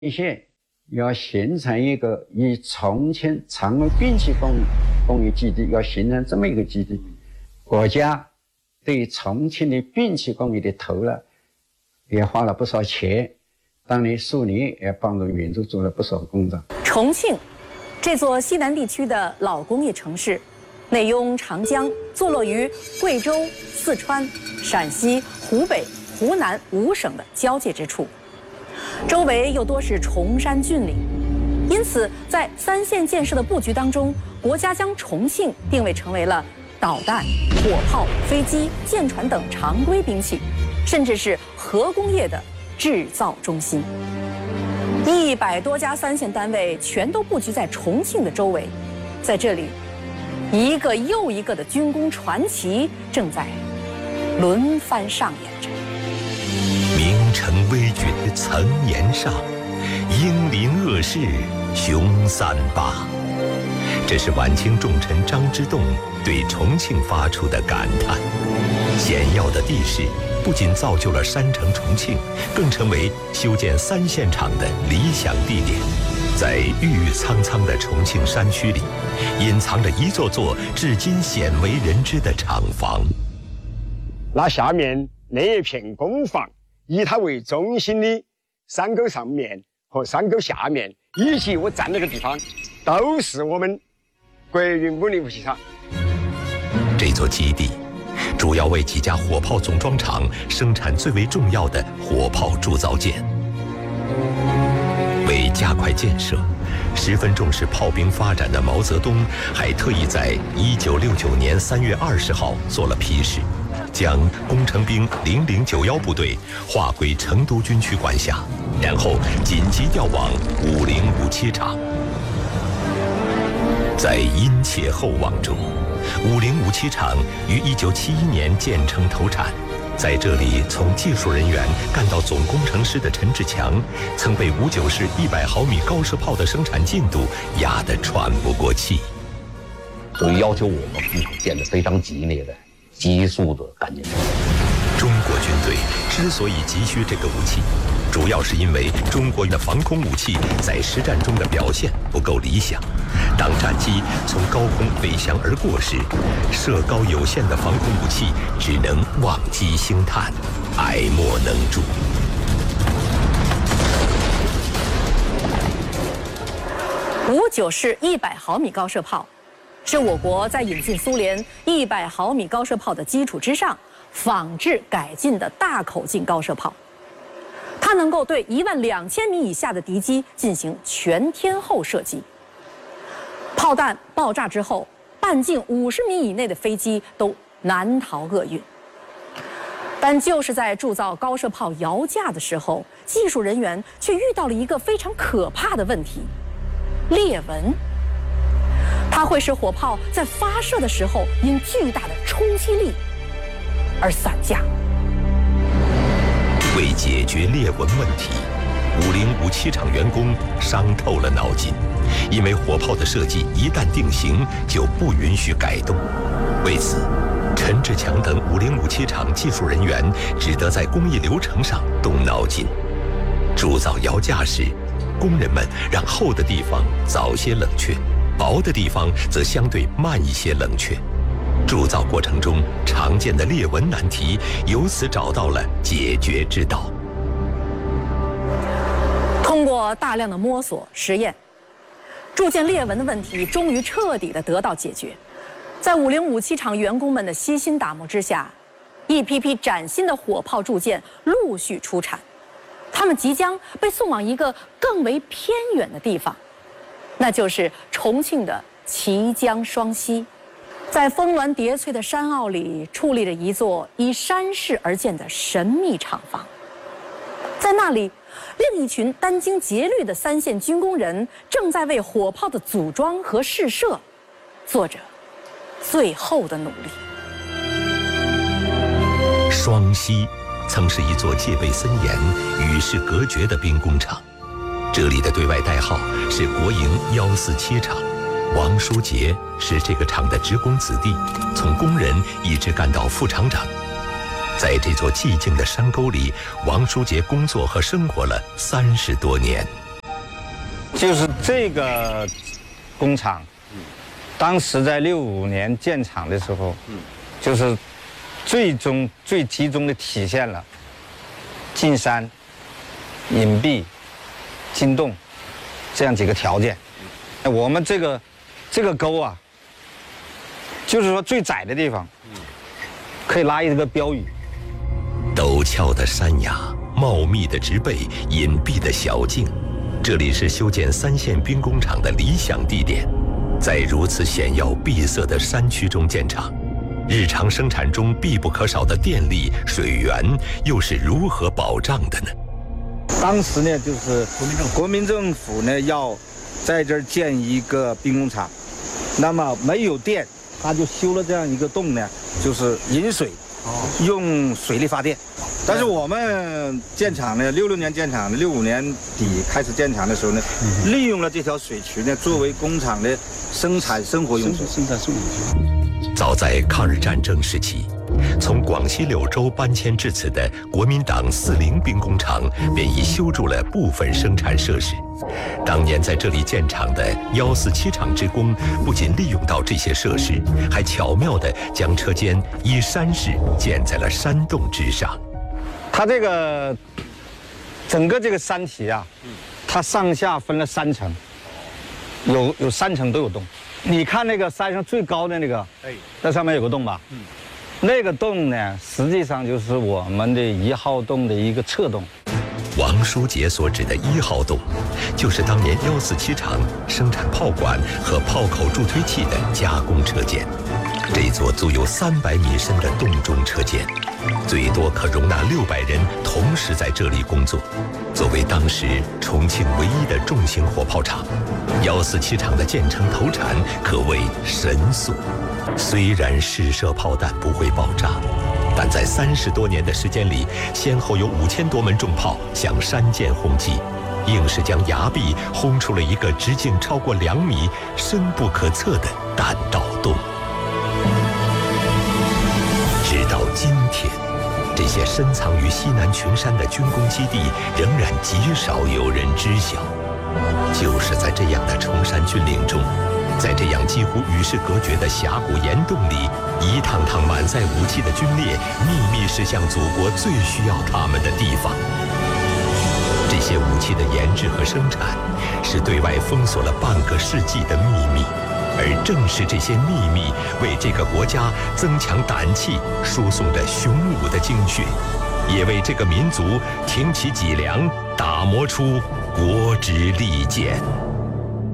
县要形成一个以重庆常规兵器工业基地，要形成这么一个基地，国家对重庆的兵器工业的投入也花了不少钱，当年苏联也帮助民族做了不少工作。 重庆这座西南地区的老工业城市，内拥长江，坐落于贵州、四川、陕西、湖北、湖南5省的交界之处，周围又多是崇山峻岭，因此在3线建设的布局当中，国家将重庆定位成为了导弹、火炮、飞机、舰船等常规兵器，甚至是核工业的制造中心。100多家3线单位全都布局在重庆的周围，在这里，一个又一个的军工传奇正在轮番上演着。 名城危峻层岩上，英灵恶世雄三八。这是晚清重臣张之洞对重庆发出的感叹。险要的地势不仅造就了山城重庆，更成为修建3线厂的理想地点。在郁郁苍苍的重庆山区里，隐藏着一座座至今鲜为人知的厂房。 那下面那一片工房，以它为中心的山沟上面和山沟下面，以及我站那个地方，都是我们国营50武器厂。 这座基地主要为几家火炮总装厂生产最为重要的火炮铸造件。为加快建设，十分重视炮兵发展的毛泽东还特意在1969年3月20号做了批示，将工程兵0091部队划归成都军区管辖，然后紧急调往5057厂。在殷切厚望中，5057厂于1971年建成投产。在这里，从技术人员干到总工程师的陈志强，曾被59式100毫米高射炮的生产进度压得喘不过气。 所以要求我们工厂建得非常激烈的、急速的赶紧。 中国军队之所以急需这个武器，主要是因为中国的防空武器在实战中的表现不够理想。当战机从高空飞翔而过时，射高有限的防空武器只能望击星探，爱莫能助。 59式100毫米高射炮，是我国在引进苏联100毫米高射炮的基础之上，仿制改进的大口径高射炮。它能够对12000米以下的敌机进行全天候射击。炮弹爆炸之后，半径50米以内的飞机都难逃厄运。但就是在铸造高射炮摇架的时候，技术人员却遇到了一个非常可怕的问题——裂纹。它会使火炮在发射的时候因巨大的冲击力而散架。 为解决裂纹问题，5057厂员工伤透了脑筋。因为火炮的设计一旦定型，就不允许改动。为此，陈志强等5057厂技术人员只得在工艺流程上动脑筋。铸造摇架时，工人们让厚的地方早些冷却，薄的地方则相对慢一些冷却。铸造过程中常见的裂纹难题，由此找到了解决之道。 通过大量的摸索实验，铸件裂纹的问题终于彻底地得到解决。在5057厂员工们的悉心打磨之下，一批批崭新的火炮铸件陆续出产。他们即将被送往一个更为偏远的地方，那就是重庆的綦江双溪。在峰峦叠翠的山坳里，矗立着一座依山势而建的神秘厂房。在那里，另一群殚精竭虑的3线军工人正在为火炮的组装和试射做着最后的努力。 双溪曾是一座戒备森严、与世隔绝的兵工厂，这里的对外代号是国营147厂。王书杰是这个厂的职工子弟，从工人一直干到副厂长。在这座寂静的山沟里，王书杰工作和生活了30多年。 就是这个工厂，当时在65年建厂的时候，就是最集中的体现了进山、隐蔽、进洞这样几个条件。我们这个沟啊，就是说最窄的地方，可以拉一个标语。 陡峭的山崖、茂密的植被、隐蔽的小径，这里是修建3线兵工厂的理想地点。在如此险要闭塞的山区中建厂，日常生产中必不可少的电力、水源又是如何保障的呢？ 当时呢，就是国民政府呢要在这儿建一个兵工厂，那么没有电，他就修了这样一个洞呢，就是引水，用水力发电。但是我们建厂呢，66年建厂的，65年底开始建厂的时候呢，利用了这条水渠呢，作为工厂的生产生活用水。 早在抗日战争时期，从广西柳州搬迁至此的国民党40兵工厂便已修筑了部分生产设施。当年在这里建厂的147厂职工，不仅利用到这些设施，还巧妙地将车间依山势建在了山洞之上。 它这个整个这个山体啊，它上下分了3层，有3层都有洞。你看那个山上最高的那个，那上面有个洞吧？那个洞呢，实际上就是我们的1号洞的一个侧洞。 王书杰所指的1号洞，就是当年147厂生产炮管和炮口助推器的加工车间。这座足有300米深的洞中车间，最多可容纳600人同时在这里工作。作为当时重庆唯一的重型火炮厂，147厂的建成投产可谓神速。虽然试射炮弹不会爆炸，但在30多年的时间里，先后有5000多门重炮向山涧轰击，硬是将崖壁轰出了一个直径超过2米、深不可测的弹道洞。直到今天，这些深藏于西南群山的军工基地仍然极少有人知晓。就是在这样的崇山峻岭中，在这样几乎与世隔绝的峡谷岩洞里，一趟趟满载武器的军列秘密驶向祖国最需要他们的地方。这些武器的研制和生产，是对外封锁了半个世纪的秘密。而正是这些秘密，为这个国家增强胆气，输送着雄武的精血，也为这个民族挺起脊梁，打磨出国之利剑。